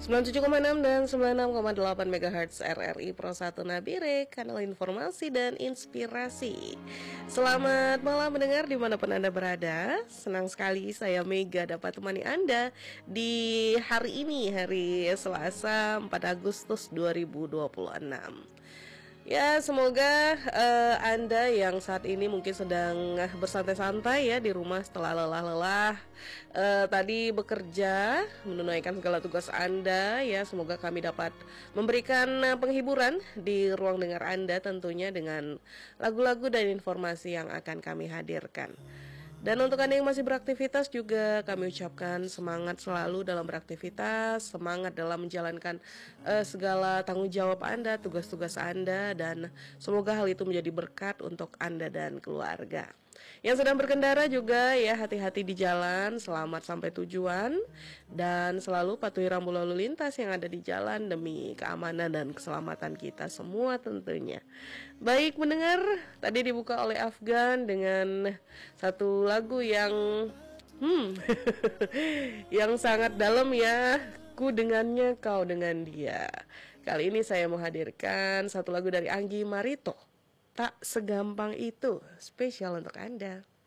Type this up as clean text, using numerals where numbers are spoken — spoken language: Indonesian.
97,6 dan 96,8 MHz RRI Pro 1 Nabire, kanal informasi dan inspirasi. Selamat malam mendengar dimanapun Anda berada. Senang sekali saya Mega dapat temani Anda di hari ini, hari Selasa 4 Agustus 2026. Ya, semoga Anda yang saat ini mungkin sedang bersantai-santai ya di rumah setelah lelah-lelah tadi bekerja, menunaikan segala tugas Anda ya. Semoga kami dapat memberikan penghiburan di ruang dengar Anda tentunya dengan lagu-lagu dan informasi yang akan kami hadirkan. Dan untuk Anda yang masih beraktivitas juga kami ucapkan semangat selalu dalam beraktivitas, semangat dalam menjalankan segala tanggung jawab Anda, tugas-tugas Anda, dan semoga hal itu menjadi berkat untuk Anda dan keluarga. Yang sedang berkendara juga ya, hati-hati di jalan, selamat sampai tujuan, dan selalu patuhi rambu lalu lintas yang ada di jalan demi keamanan dan keselamatan kita semua tentunya. Baik mendengar, tadi dibuka oleh Afgan dengan satu lagu yang yang sangat dalam ya, ku dengannya kau dengan dia. Kali ini saya menghadirkan satu lagu dari Anggi Marito, Tak Segampang Itu, spesial untuk Anda.